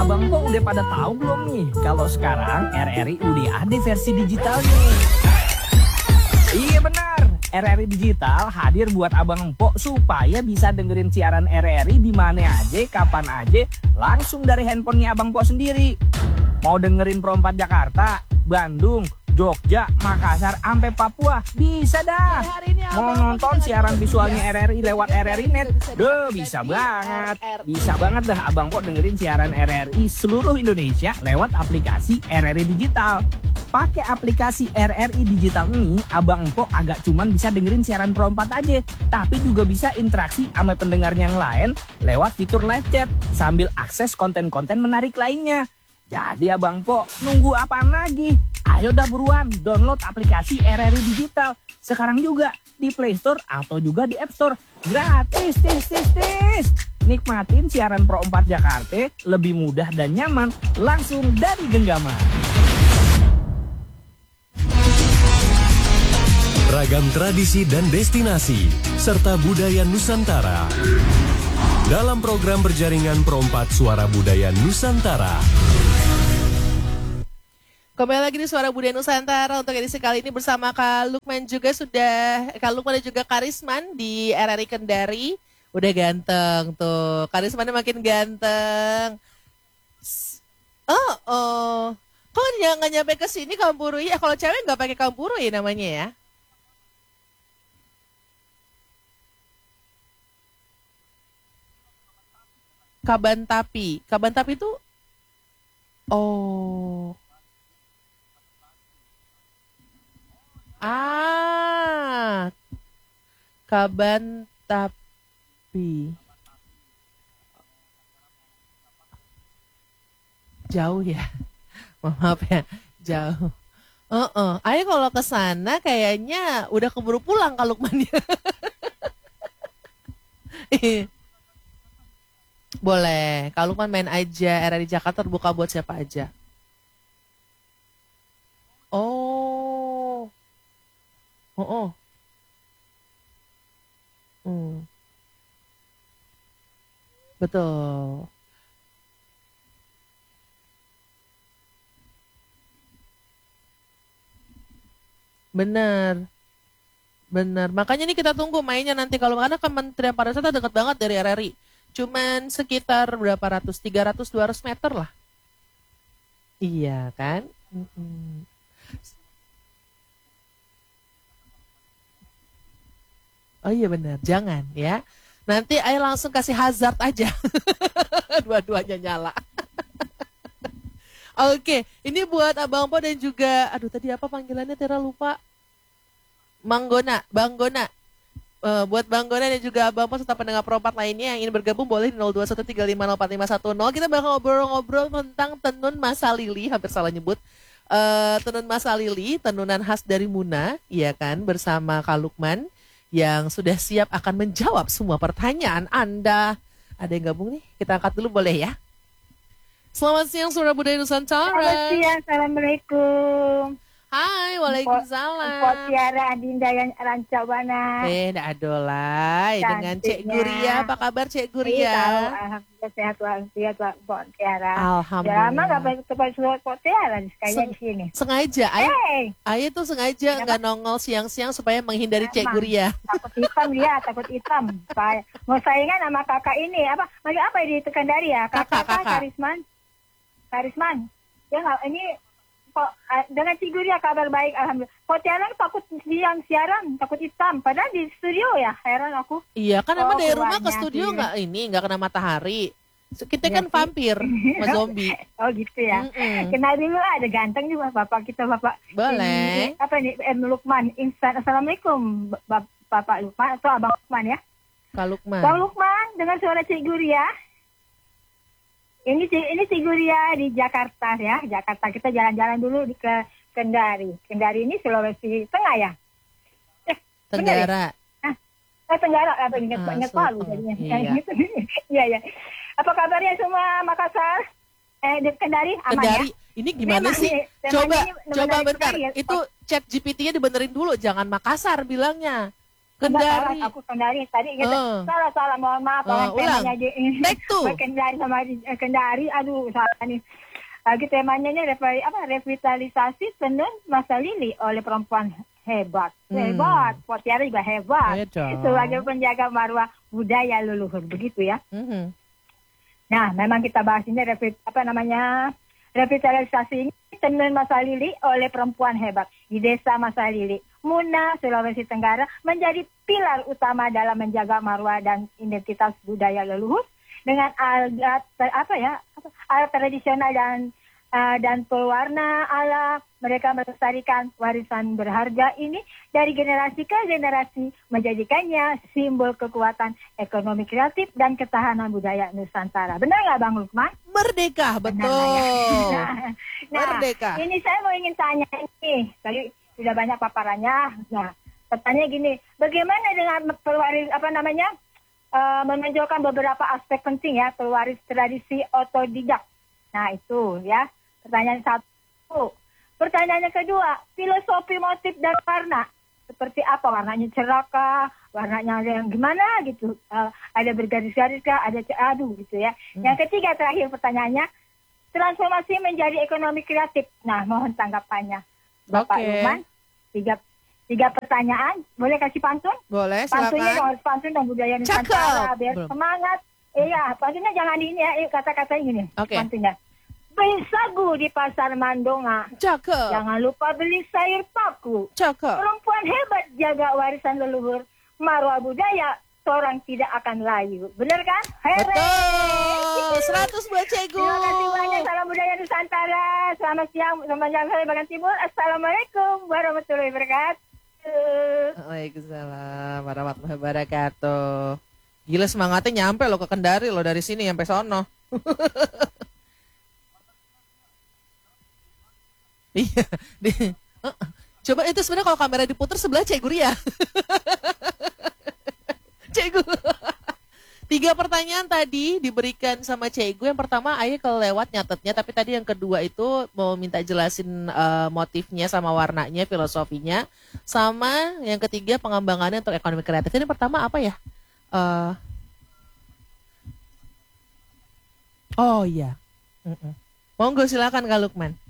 Abang Po udah pada tahu belum nih kalau sekarang RRI udah ada versi digitalnya? Iya benar, RRI Digital hadir buat Abang Empok supaya bisa dengerin siaran RRI di mana aja, kapan aja, langsung dari handphonenya Abang Empok sendiri. Mau dengerin Pro 4 Jakarta, Bandung, Jogja, Makassar, sampai Papua, bisa dah. Mau nonton siaran visualnya RRI lewat RRI Net, bisa banget. Bisa banget dah Abang Empok dengerin siaran RRI seluruh Indonesia lewat aplikasi RRI Digital. Pakai aplikasi RRI Digital ini, Abang Empok agak cuman bisa dengerin siaran Pro 4 aja, tapi juga bisa interaksi sama pendengar yang lain lewat fitur live chat sambil akses konten-konten menarik lainnya. Jadi Abang Empok nunggu apaan lagi? Ayo dah buruan download aplikasi RRI Digital sekarang juga di Play Store atau juga di App Store. Gratis, tis. Nikmatin siaran Pro 4 Jakarta lebih mudah dan nyaman langsung dari genggaman. Ragam tradisi dan destinasi, serta budaya Nusantara. Dalam program berjaringan Pro 4 Suara Budaya Nusantara. Kembali lagi di Suara Budaya Nusantara untuk edisi kali ini bersama Kak Lukman juga Kak Lukman dan juga Karisman di RRI Kendari. Udah ganteng tuh, Karismannya makin ganteng. Kok nggak nyampe ke sini Kampurui? Ya kalau cewek nggak pakai Kampurui namanya ya. Kaban Tapi itu Kaban Tapi jauh ya. Maaf ya, jauh. Ayo kalau ke sana kayaknya udah keburu pulang kalau Lukman ya. Boleh, kalau kan main aja, RRI Jakarta terbuka buat siapa aja. Betul. Bener. Makanya nih kita tunggu mainnya nanti kalau karena Kementerian Pariwisata dekat banget dari RRI. Cuman sekitar berapa ratus, 300, 200 meter lah. Iya kan? Oh iya benar, jangan ya. Nanti ayo langsung kasih hazard aja. Dua-duanya nyala. Oke, ini buat Abang Po dan juga, aduh tadi apa panggilannya Tera lupa. Bang Gona. Buat Bang Gona dan juga Abang Po serta pendengar Pro 4 lainnya yang ingin bergabung boleh di 0213504510. Kita bakal ngobrol-ngobrol tentang tenun Masa Lili, hampir salah nyebut. Tenun Masa Lili, tenunan khas dari Muna, ya kan, bersama Kak Lukman yang sudah siap akan menjawab semua pertanyaan Anda. Ada yang gabung nih? Kita angkat dulu boleh ya? Selamat siang Suara Budaya Nusantara. Selamat siang, Assalamualaikum. Hai, waalaikumsalam. Mpok Tiara Adinda yang Rancabana. Ndak adolai dengan Cek Guria. Apa kabar Cek Guria? Alhamdulillah sehat walafiat Mpok Tiara. Alhamdulillah. Lama nggak tempat surat Mpok Tiara kayaknya di sini. Sengaja, Ayah tuh sengaja nggak nongol siang-siang supaya menghindari Cek Guria. Takut hitam. Mau saingan sama kakak ini apa di Kendari ya? Kakak. Karisman. Ya nggak ini. Dengan Cik Guria kabar baik alhamdulillah. Kok Tiara takut siaran, takut hitam. Padahal di studio ya, heran aku. Iya kan emang dari rumah ke studio nggak kena matahari. Kita kan vampir, sama zombie. Oh gitu ya. Kenal dulu ada ganteng juga bapak kita bapak. Boleh. Lukman. Assalamualaikum Bapak Lukman atau Abang Lukman ya. Kak Lukman. Bang Lukman dengan suara Cik Guria. Ini Cik Guria di Jakarta ya. Jakarta kita jalan-jalan dulu ke Kendari. Kendari ini Sulawesi Tengah ya? Tenggara. Tenggara apa ingat Palu jadinya. Iya. Apa kabarnya semua Makassar? Di Kendari aman Kendari. Ya? Ini gimana sih? Coba bentar. Itu chat GPT-nya dibenerin dulu, jangan Makassar bilangnya. Kendari. Aku Kendari tadi gitu. Salah, mohon maaf. Ulang. Temanya Take two. Kendari sama Kendari. Aduh, salah nih. Lagi temanya ini revitalisasi tenun masa lili oleh perempuan hebat. Hebat. Potiara juga hebat. Iya dong. Sebagai penjaga marwah budaya leluhur. Begitu ya. Mhm. Nah, memang kita bahas ini revitalisasi ini tenun masa lili oleh perempuan hebat di desa Masa Lili, Muna, Sulawesi Tenggara menjadi pilar utama dalam menjaga marwah dan identitas budaya leluhur dengan alat tradisional dan pewarna alam. Mereka melestarikan warisan berharga ini dari generasi ke generasi, menjadikannya simbol kekuatan ekonomi kreatif dan ketahanan budaya Nusantara. Benar nggak Bang Lukman? Merdeka, betul. Merdeka. Ini saya mau ingin tanya ini. Tadi sudah banyak paparannya. Nah, pertanyaan gini, bagaimana dengan menonjolkan beberapa aspek penting ya, pewaris tradisi otodidak. Nah, itu ya. Pertanyaan satu. Pertanyaan yang kedua, filosofi motif dan warna. Seperti apa warnanya, cerah kah? Warnanya ada yang gimana gitu? Ada bergaris-garis kah? Ada gitu ya. Yang ketiga terakhir pertanyaannya, transformasi menjadi ekonomi kreatif. Nah, mohon tanggapannya. Bapak Lukman, tiga pertanyaan. Boleh kasih pantun? Boleh, Pantunnya silakan. harus pantun dan budaya Nusantara. Biar Belum. semangat. Iya, pantunnya jangan di ini ya. Kata-kata gini. Oke. Pantunnya. Beli sagu di pasar Mandonga. Cakep. Jangan lupa beli sayur paku. Cakep. Perempuan hebat jaga warisan leluhur. Marwah budaya, seorang tidak akan layu. Bener kan? Here. Betul. 100 buat Cegu. Terima kasih banyak. Salam budaya Nusantara. Selamat siang. Selamat jalan saya bagian timur. Assalamualaikum warahmatullahi wabarakatuh. Waalaikumsalam warahmatullahi wabarakatuh. Gila semangatnya nyampe lo ke Kendari lo dari sini sampai sono. Iya. Coba itu sebenarnya kalau kamera diputar sebelah Cegu Ria. Cegu. 3 pertanyaan tadi diberikan sama Cegu. Yang pertama Ayah kelewat nyatetnya, tapi tadi yang kedua itu mau minta jelasin motifnya sama warnanya, filosofinya. Sama yang ketiga pengembangannya untuk ekonomi kreatif. Ini pertama apa ya? Oh iya. Monggo silakan Kak Lukman.